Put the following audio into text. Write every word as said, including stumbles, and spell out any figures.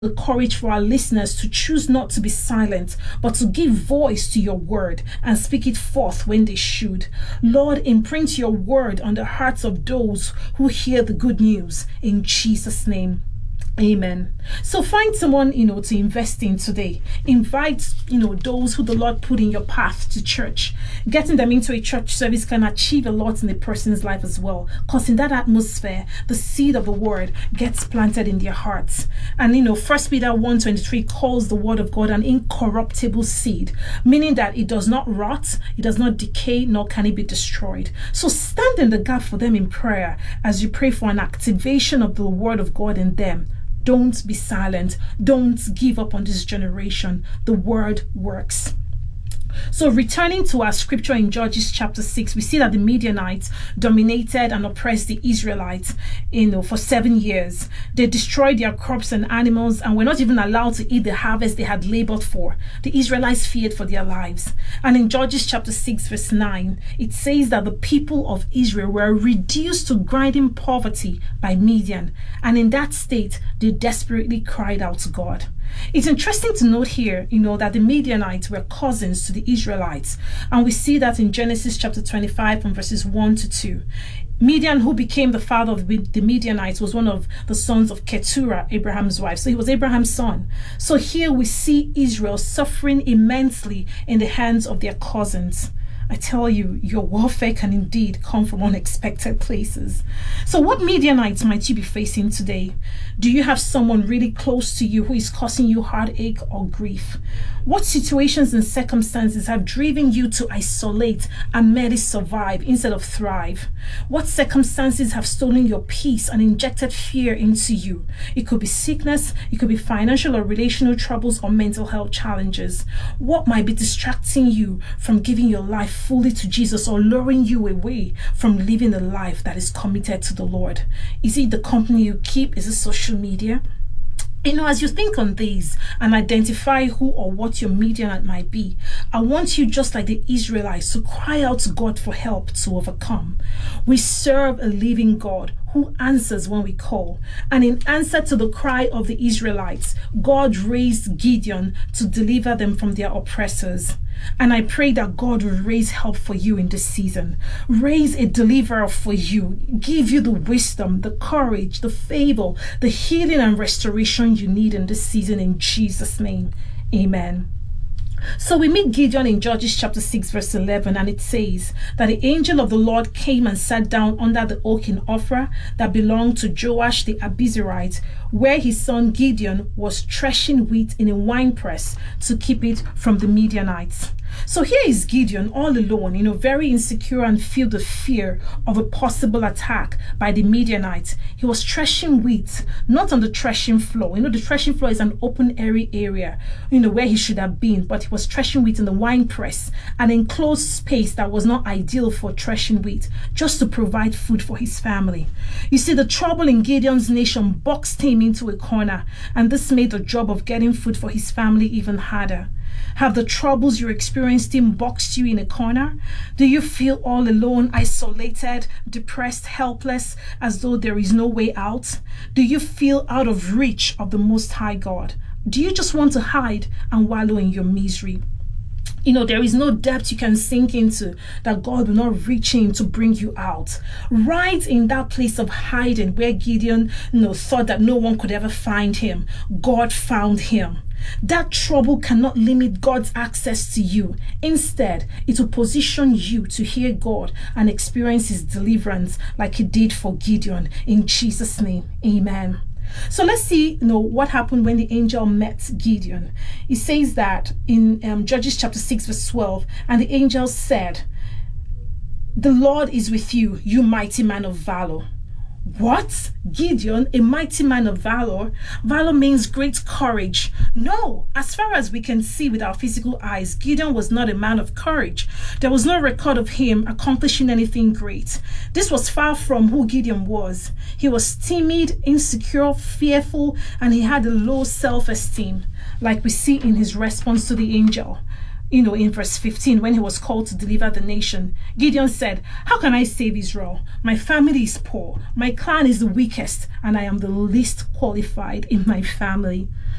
the courage for our listeners to choose not to be silent, but to give voice to your word and speak it forth when they should. Lord, imprint your word on the hearts of those who hear the good news. In Jesus' name. Amen. So find someone, you know, to invest in today. Invite, you know, those who the Lord put in your path to church. Getting them into a church service can achieve a lot in a person's life as well. Because in that atmosphere, the seed of the word gets planted in their hearts. And, you know, First Peter one twenty-three calls the word of God an incorruptible seed, meaning that it does not rot, it does not decay, nor can it be destroyed. So stand in the gap for them in prayer as you pray for an activation of the word of God in them. Don't be silent. Don't give up on this generation. The word works. So returning to our scripture in Judges chapter six, we see that the Midianites dominated and oppressed the Israelites, you know, for seven years. They destroyed their crops and animals and were not even allowed to eat the harvest they had labored for. The Israelites feared for their lives. And in Judges chapter six verse nine, it says that the people of Israel were reduced to grinding poverty by Midian. And in that state, they desperately cried out to God. It's interesting to note here, you know, that the Midianites were cousins to the Israelites. And we see that in Genesis chapter twenty-five from verses one to two. Midian, who became the father of the Midianites, was one of the sons of Keturah, Abraham's wife. So he was Abraham's son. So here we see Israel suffering immensely in the hands of their cousins. I tell you, your warfare can indeed come from unexpected places. So what Midianites might you be facing today? Do you have someone really close to you who is causing you heartache or grief? What situations and circumstances have driven you to isolate and merely survive instead of thrive? What circumstances have stolen your peace and injected fear into you? It could be sickness, it could be financial or relational troubles or mental health challenges. What might be distracting you from giving your life fully to Jesus or luring you away from living a life that is committed to the Lord? Is it the company you keep? Is it social media? You know, as you think on these and identify who or what your Midianite might be, I want you, just like the Israelites, to cry out to God for help to overcome. We serve a living God who answers when we call. And in answer to the cry of the Israelites, God raised Gideon to deliver them from their oppressors. And I pray that God will raise help for you in this season. Raise a deliverer for you. Give you the wisdom, the courage, the favor, the healing and restoration you need in this season in Jesus' name. Amen. So we meet Gideon in Judges chapter six verse eleven, and it says that the angel of the Lord came and sat down under the oak in Ophrah that belonged to Joash the Abiezrite, where his son Gideon was threshing wheat in a winepress to keep it from the Midianites. So here is Gideon all alone, you know, very insecure and filled with fear of a possible attack by the Midianites. He was threshing wheat, not on the threshing floor. You know, the threshing floor is an open airy area, you know, where he should have been, but he was threshing wheat in the wine press, an enclosed space that was not ideal for threshing wheat, just to provide food for his family. You see, the trouble in Gideon's nation boxed him into a corner, and this made the job of getting food for his family even harder. Have the troubles you experienced in boxed you in a corner? Do you feel all alone, isolated, depressed, helpless, as though there is no way out? Do you feel out of reach of the Most High God? Do you just want to hide and wallow in your misery? You know, there is no depth you can sink into that God will not reach in to bring you out. Right in that place of hiding where Gideon, you know, thought that no one could ever find him, God found him. That trouble cannot limit God's access to you. Instead, it will position you to hear God and experience his deliverance like he did for Gideon. In Jesus' name, amen. So let's see, you know, what happened when the angel met Gideon. It says that in um, Judges chapter six verse twelve, and the angel said, "The Lord is with you, you mighty man of valor." What? Gideon, a mighty man of valor? Valor means great courage. No, as far as we can see with our physical eyes, Gideon was not a man of courage. There was no record of him accomplishing anything great. This was far from who Gideon was. He was timid, insecure, fearful, and he had a low self-esteem, like we see in his response to the angel. You know, in verse fifteen, when he was called to deliver the nation, Gideon said, "How can I save Israel? My family is poor, my clan is the weakest, and I am the least qualified in my family."